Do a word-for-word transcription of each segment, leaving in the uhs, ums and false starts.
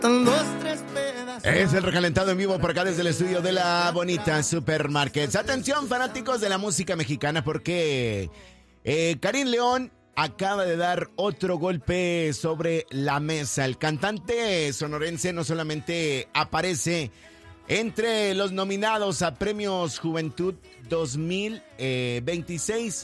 Es el recalentado en vivo por acá desde el estudio de la bonita Supermarkets. Atención, fanáticos de la música mexicana, porque eh, Karim León acaba de dar otro golpe sobre la mesa. El cantante sonorense no solamente aparece entre los nominados a Premios Juventud dos mil veintiséis,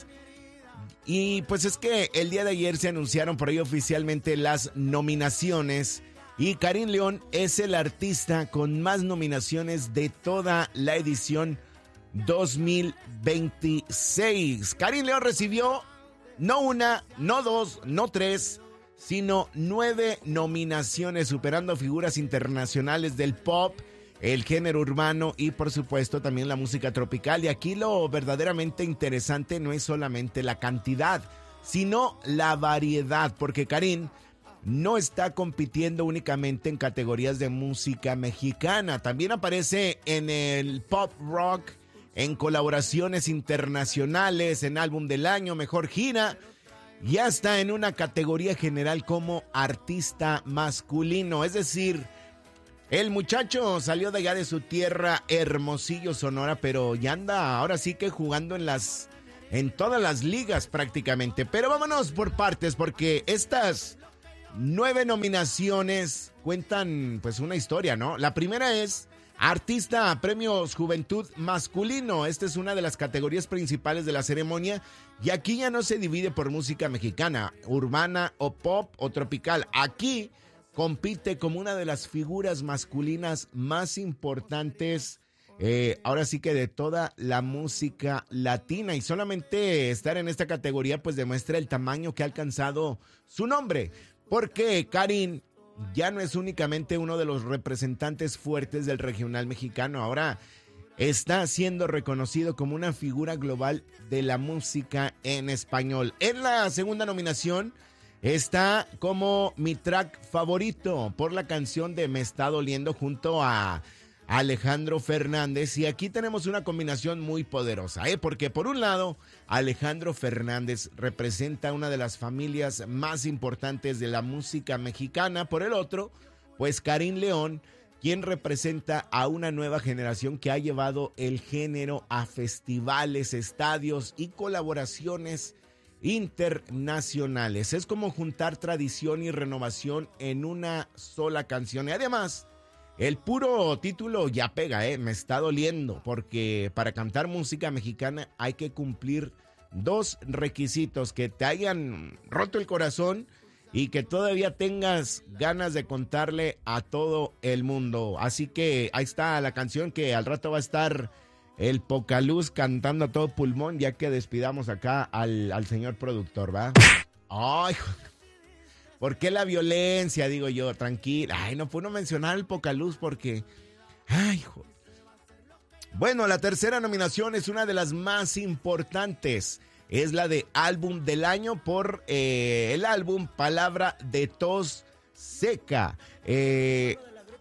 y pues es que el día de ayer se anunciaron por ahí oficialmente las nominaciones, y Karim León es el artista con más nominaciones de toda la edición dos mil veintiséis. Karim León recibió no una, no dos, no tres, sino nueve nominaciones, superando figuras internacionales del pop, el género urbano y por supuesto también la música tropical. Y aquí lo verdaderamente interesante no es solamente la cantidad, sino la variedad, porque Karim no está compitiendo únicamente en categorías de música mexicana, también aparece en el pop rock, en colaboraciones internacionales, en álbum del año, mejor gira, y hasta en una categoría general como artista masculino. Es decir, el muchacho salió de allá de su tierra, Hermosillo, Sonora, pero ya anda ahora sí que jugando en las, en todas las ligas prácticamente. Pero vámonos por partes, porque estas nueve nominaciones cuentan pues una historia, ¿no? La primera es Artista a Premios Juventud Masculino. Esta es una de las categorías principales de la ceremonia, y aquí ya no se divide por música mexicana, urbana o pop o tropical. Aquí compite como una de las figuras masculinas más importantes, eh, ahora sí que de toda la música latina, y solamente estar en esta categoría pues demuestra el tamaño que ha alcanzado su nombre, porque Karim ya no es únicamente uno de los representantes fuertes del regional mexicano, ahora está siendo reconocido como una figura global de la música en español. En la segunda nominación está como mi track favorito por la canción de Me Está Doliendo junto a Alejandro Fernández, y aquí tenemos una combinación muy poderosa, ¿eh? Porque por un lado Alejandro Fernández representa una de las familias más importantes de la música mexicana, por el otro pues Karim León, quien representa a una nueva generación que ha llevado el género a festivales, estadios y colaboraciones internacionales. Es como juntar tradición y renovación en una sola canción, y además el puro título ya pega, ¿eh? Me está doliendo, porque para cantar música mexicana hay que cumplir dos requisitos: que te hayan roto el corazón y que todavía tengas ganas de contarle a todo el mundo. Así que ahí está la canción que al rato va a estar el Pocaluz cantando a todo pulmón, ya que despidamos acá al, al señor productor, ¿va? Ay, ¿por qué la violencia? Digo yo, tranquila. Ay, no puedo mencionar el Pocaluz porque... Ay, joder. Bueno, la tercera nominación es una de las más importantes. Es la de álbum del año por eh, el álbum Palabra de Tos Seca. Eh...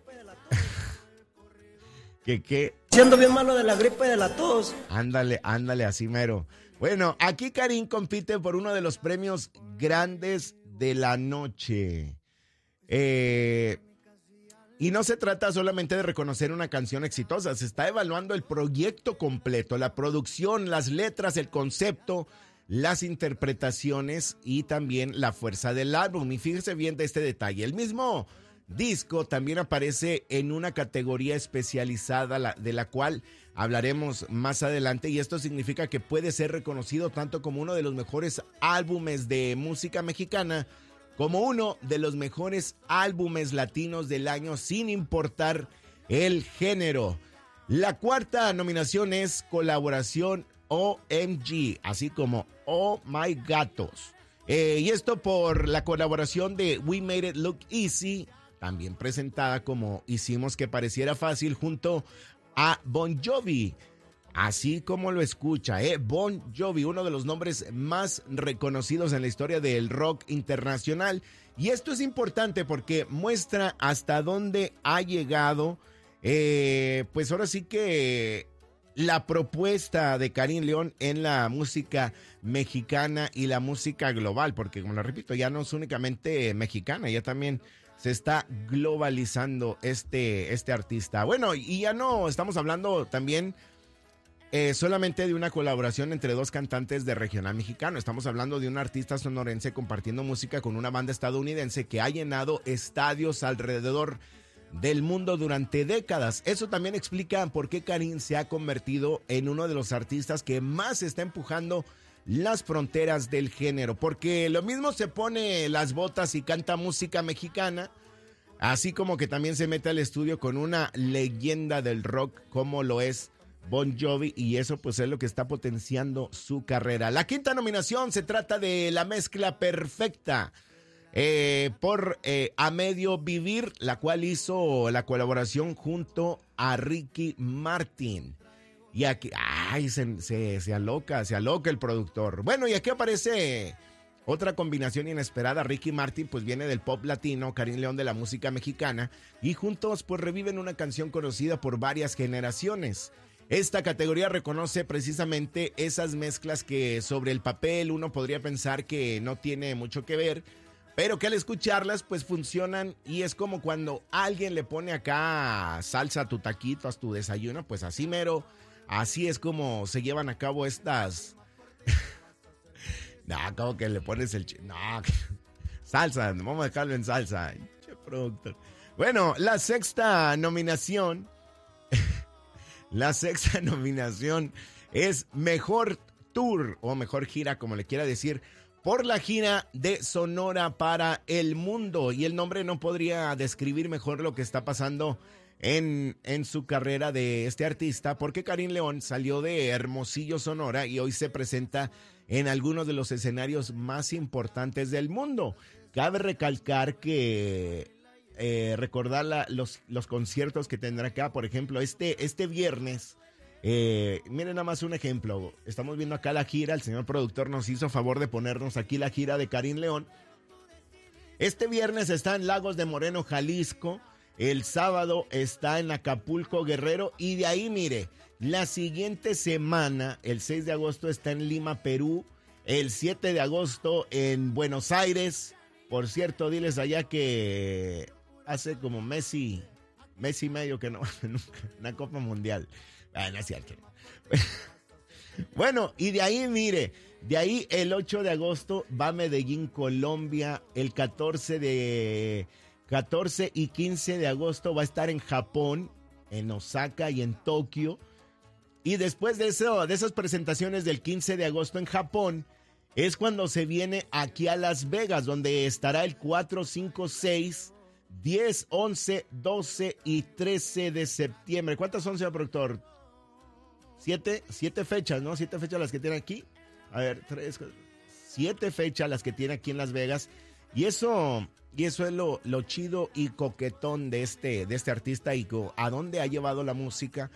¿Qué qué? Siendo bien malo de la gripe de la tos. Ándale, ándale, así mero. Bueno, aquí Karim compite por uno de los premios grandes de la noche. Eh, y no se trata solamente de reconocer una canción exitosa, se está evaluando el proyecto completo, la producción, las letras, el concepto, las interpretaciones y también la fuerza del álbum. Y fíjese bien de este detalle, el mismo disco también aparece en una categoría especializada de la cual hablaremos más adelante, y esto significa que puede ser reconocido tanto como uno de los mejores álbumes de música mexicana como uno de los mejores álbumes latinos del año, sin importar el género. La cuarta nominación es colaboración O M G, así como Oh My Gatos, eh, y esto por la colaboración de We Made It Look Easy, también presentada como Hicimos que Pareciera Fácil, junto a Bon Jovi. Así como lo escucha, ¿eh? Bon Jovi, uno de los nombres más reconocidos en la historia del rock internacional. Y esto es importante porque muestra hasta dónde ha llegado, eh, pues ahora sí que la propuesta de Karim León en la música mexicana y la música global, porque como lo repito, ya no es únicamente mexicana, ya también se está globalizando este, este artista. Bueno, y ya no estamos hablando también eh, solamente de una colaboración entre dos cantantes de regional mexicano. Estamos hablando de un artista sonorense compartiendo música con una banda estadounidense que ha llenado estadios alrededor del mundo durante décadas. Eso también explica por qué Karin se ha convertido en uno de los artistas que más está empujando las fronteras del género, porque lo mismo se pone las botas y canta música mexicana, así como que también se mete al estudio con una leyenda del rock como lo es Bon Jovi, y eso pues es lo que está potenciando su carrera. La quinta nominación se trata de La Mezcla Perfecta eh, por eh, A Medio Vivir, la cual hizo la colaboración junto a Ricky Martin. Y aquí, ay, se, se, se aloca, se aloca el productor. Bueno, y aquí aparece otra combinación inesperada. Ricky Martin pues viene del pop latino, Karin León de la música mexicana, y juntos pues reviven una canción conocida por varias generaciones. Esta categoría reconoce precisamente esas mezclas que sobre el papel uno podría pensar que no tiene mucho que ver, pero que al escucharlas pues funcionan, y es como cuando alguien le pone acá salsa a tu taquito, a tu desayuno, pues así mero. Así es como se llevan a cabo estas... no, como que le pones el... Ch... No, salsa, vamos a dejarlo en salsa. Che, productor. Bueno, la sexta nominación... la sexta nominación es Mejor Tour, o Mejor Gira, como le quiera decir, por la gira de Sonora para el Mundo. Y el nombre no podría describir mejor lo que está pasando En, en su carrera de este artista, porque Karin León salió de Hermosillo, Sonora, y hoy se presenta en algunos de los escenarios más importantes del mundo. Cabe recalcar que eh, recordar la, los, los conciertos que tendrá acá, por ejemplo, este, este viernes, eh, miren nada más un ejemplo, estamos viendo acá la gira, el señor productor nos hizo favor de ponernos aquí la gira de Karin León. Este viernes está en Lagos de Moreno, Jalisco. El sábado está en Acapulco, Guerrero, y de ahí, mire, la siguiente semana, el seis de agosto, está en Lima, Perú, el siete de agosto en Buenos Aires. Por cierto, diles allá que hace como mes y, mes y medio que no nunca una Copa Mundial. Ah, no es cierto. Bueno, y de ahí, mire, de ahí el ocho de agosto va a Medellín, Colombia, el catorce de... catorce y quince de agosto va a estar en Japón, en Osaka y en Tokio. Y después de eso, de esas presentaciones del quince de agosto en Japón, es cuando se viene aquí a Las Vegas, donde estará el cuatro, cinco, seis, diez, once, doce y trece de septiembre. ¿Cuántas son, señor productor? Siete, siete fechas, ¿no? Siete fechas las que tiene aquí. A ver, tres, siete fechas las que tiene aquí en Las Vegas. Y eso... Y eso es lo, lo chido y coquetón de este, de este artista, y a dónde ha llevado la música.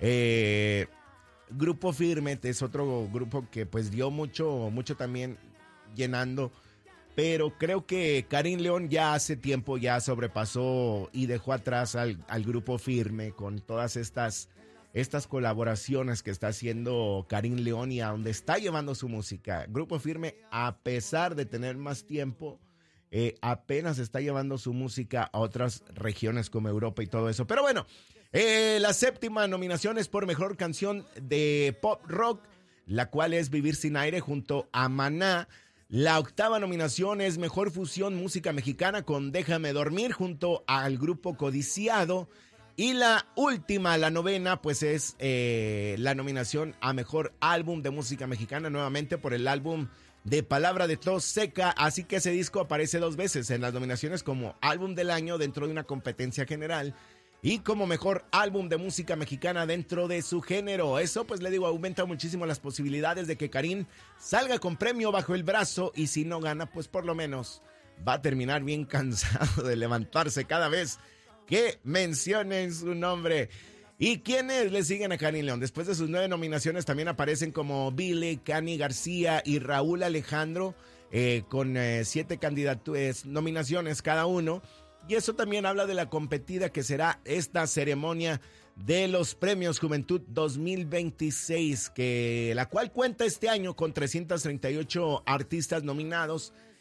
Eh, Grupo Firme es otro grupo que pues dio mucho, mucho también llenando. Pero creo que Karin León ya hace tiempo ya sobrepasó y dejó atrás al, al Grupo Firme con todas estas, estas colaboraciones que está haciendo Karin León y a dónde está llevando su música. Grupo Firme, a pesar de tener más tiempo, Eh, apenas está llevando su música a otras regiones como Europa y todo eso. Pero bueno, eh, la séptima nominación es por Mejor Canción de Pop Rock, la cual es Vivir Sin Aire junto a Maná. La octava nominación es Mejor Fusión Música Mexicana con Déjame Dormir junto al grupo Codiciado. Y la última, la novena, pues es eh, la nominación a Mejor Álbum de Música Mexicana, nuevamente por el álbum de Palabra de Tos Seca. Así que ese disco aparece dos veces en las nominaciones como álbum del año dentro de una competencia general y como mejor álbum de música mexicana dentro de su género. Eso, pues le digo, aumenta muchísimo las posibilidades de que Karin salga con premio bajo el brazo, y si no gana, pues por lo menos va a terminar bien cansado de levantarse cada vez que mencionen su nombre. ¿Y quiénes le siguen a Karin León? Después de sus nueve nominaciones también aparecen como Billy, Cani García y Raúl Alejandro, eh, con eh, siete candidaturas, nominaciones cada uno. Y eso también habla de la competida que será esta ceremonia de los Premios Juventud dos mil veintiséis, que, la cual cuenta este año con trescientos treinta y ocho artistas nominados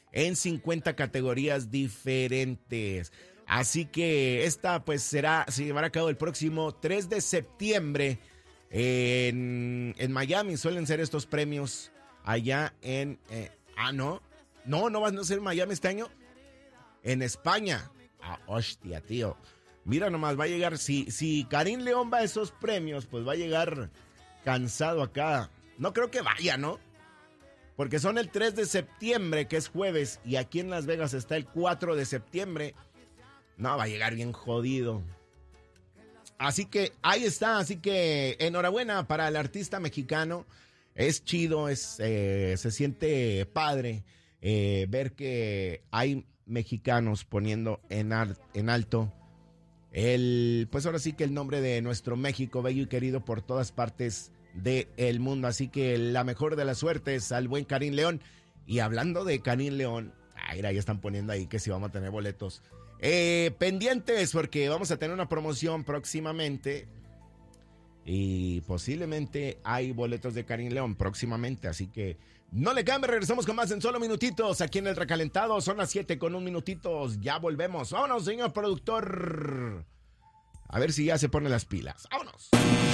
en cincuenta categorías diferentes. Así que esta pues será, se llevará a cabo el próximo tres de septiembre en, en Miami. Suelen ser estos premios allá en... Eh, ah, no, no, no van a ser en Miami este año. En España. Ah, hostia, tío. Mira nomás, va a llegar, si, si Karim León va a esos premios, pues va a llegar cansado acá. No creo que vaya, ¿no? Porque son el tres de septiembre, que es jueves, y aquí en Las Vegas está el cuatro de septiembre. No, va a llegar bien jodido. Así que ahí está, así que enhorabuena para el artista mexicano. Es chido, es, eh, se siente padre eh, ver que hay mexicanos poniendo en, ar- en alto el, pues ahora sí que el nombre de nuestro México, bello y querido por todas partes del mundo. Así que la mejor de las suertes al buen Karim León. Y hablando de Karim León, ay, mira, ya están poniendo ahí que si vamos a tener boletos. Eh, pendientes porque vamos a tener una promoción próximamente. Y posiblemente hay boletos de Karim León próximamente. Así que no le cambie, regresamos con más en solo minutitos aquí en El Recalentado. Son las siete con un minutitos, ya volvemos. Vámonos, señor productor. A ver si ya se pone las pilas. Vámonos.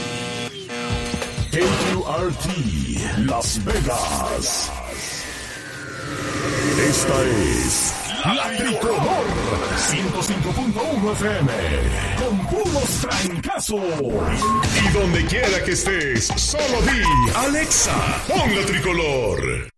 K Q R T, Las Vegas. Esta es La Tricolor, ciento cinco punto uno F M, con puros trancazos. Y donde quiera que estés, solo di, Alexa, pon La Tricolor.